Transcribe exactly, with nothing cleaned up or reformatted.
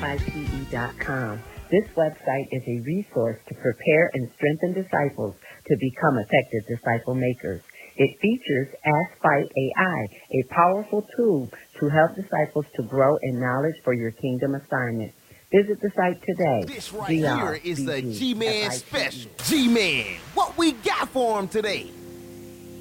I P E dot com. This website is a resource to prepare and strengthen disciples to become effective disciple makers. It features Ask Fight A I, a powerful tool to help disciples to grow in knowledge for your kingdom assignment. Visit the site today. This right here is the G-Man special. G-Man, what we got for him today?